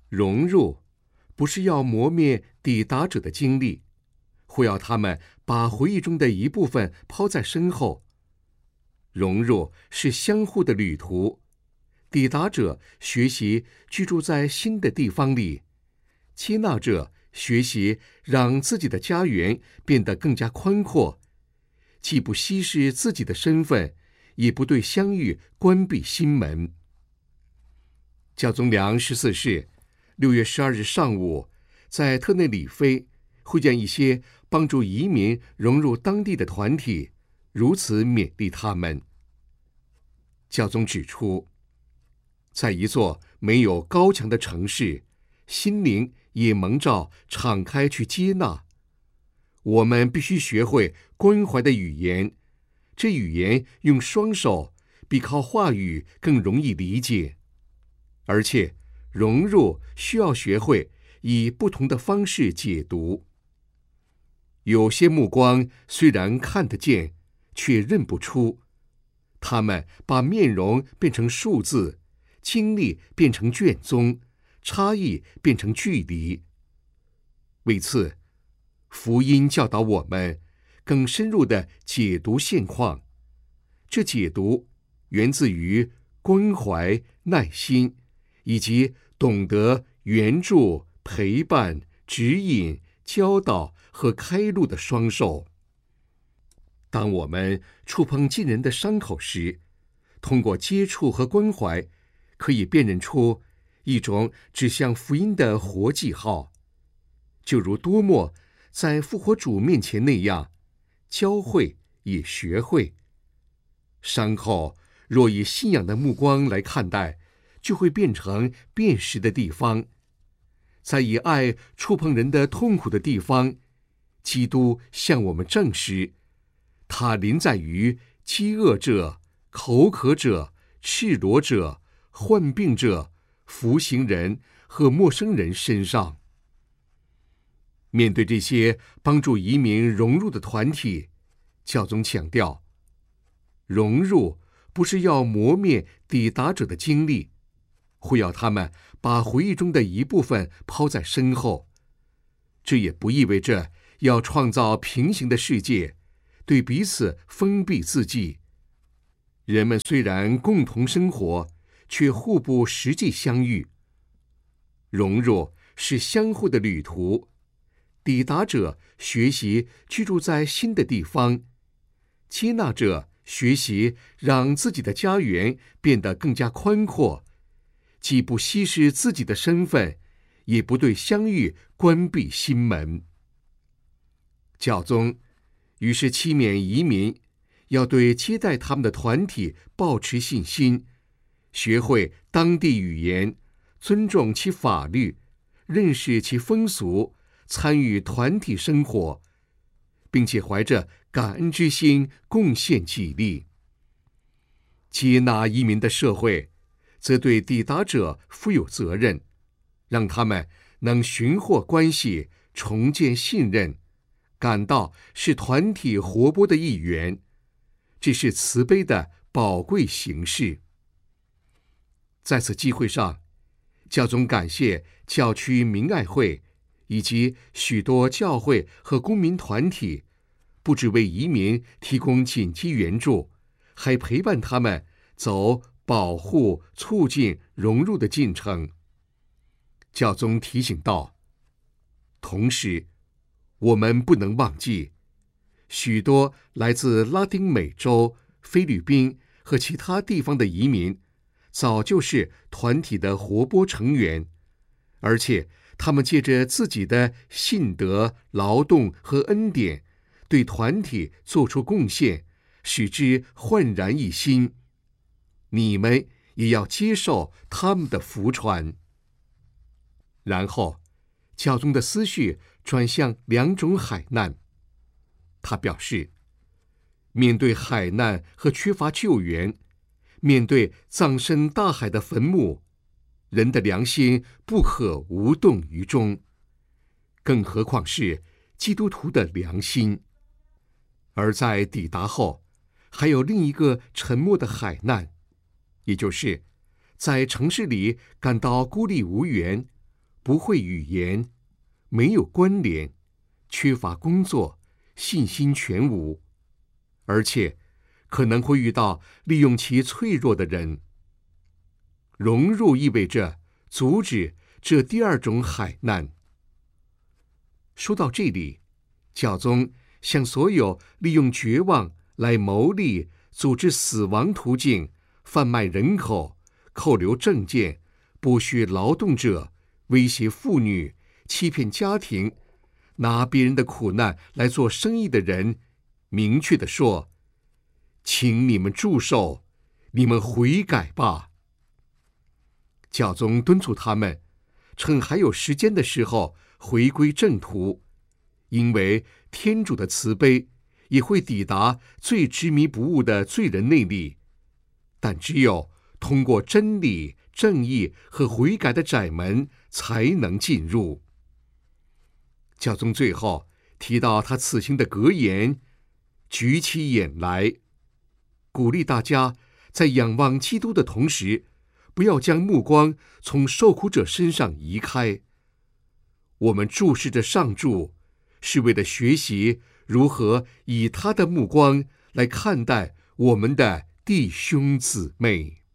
融入不是要磨灭抵达者的经历，或要他们把回忆中的一部分抛在身后。融入是相互的旅途，抵达者学习居住在新的地方里，接纳者学习让自己的家园变得更加宽阔，既不稀释自己的身份，也不对相遇关闭心门。教宗良14世6月12日上午，在特内里菲会见一些帮助移民融入当地的团体，如此勉励他们。教宗指出，在一座没有高墙的城市，心灵也蒙召敞开去接纳。我们必须学会关怀的语言，这语言用双手比靠话语更容易理解。而且融入需要学会以不同的方式解读。有些目光虽然看得见，却认不出，他们把面容变成数字，经历变成卷宗，差异变成距离。为此，福音教导我们更深入地解读现况。这解读源自于关怀、耐心，以及懂得援助、陪伴、指引、教导和开路的双手。当我们触碰近人的伤口时，通过接触和关怀，可以辨认出一种指向福音的活记号。就如多默在复活主面前那样，教会也学会。伤口若以信仰的目光来看待，就会变成辨识的地方。在以爱触碰人的痛苦的地方，基督向我们证实，他临在于饥饿者、口渴者、赤裸者、患病者、服刑人和陌生人身上。面对这些帮助移民融入的团体，教宗强调，融入不是要磨灭抵达者的经历，或要他们把回忆中的一部分抛在身后。这也不意味着要创造平行的世界，对彼此封闭自己。人们虽然共同生活，却互不实际相遇。融入是相互的旅途，抵达者学习居住在新的地方，接纳者学习让自己的家园变得更加宽阔，既不稀释自己的身份，也不对相遇关闭心门。教宗于是期勉移民要对接待他们的团体抱持信心，学会当地语言，尊重其法律，认识其风俗，参与团体生活，并且怀着感恩之心贡献己力。接纳移民的社会则对抵达者负有责任，让他们能寻获关系，重建信任，感到是团体活泼的一员。这是慈悲的宝贵形式。在此机会上，教宗感谢教区明爱会以及许多教会和公民团体，不只为移民提供紧急援助，还陪伴他们走保护、促进融入的进程。教宗提醒道，同时我们不能忘记，许多来自拉丁美洲、菲律宾和其他地方的移民早就是团体的活泼成员，而且他们借着自己的信德、劳动和恩典，对团体做出贡献，使之焕然一新。你们也要接受他们的福传。然后，教宗的思绪转向两种海难。他表示，面对海难和缺乏救援，面对葬身大海的坟墓，人的良心不可无动于衷，更何况是基督徒的良心。而在抵达后，还有另一个沉默的海难，也就是在城市里感到孤立无援， 不会语言，没有关联，缺乏工作，信心全无，而且可能会遇到利用其脆弱的人。融入意味着阻止这第二种海难。说到这里，教宗向所有利用绝望来谋利、组织死亡途径、贩卖人口、扣留证件、剥削劳动者、威胁妇女、欺骗家庭、拿别人的苦难来做生意的人，明确地说：请你们住手，你们悔改吧。教宗敦促他们趁还有时间的时候回归正途，因为天主的慈悲也会抵达最执迷不悟的罪人内里，但只有通过真理、正义和悔改的窄门才能进入。教宗最后提到他此行的格言：举起眼来，鼓励大家在仰望基督的同时，不要将目光从受苦者身上移开。我们注视着上主，是为了学习如何以他的目光来看待我们的弟兄姊妹。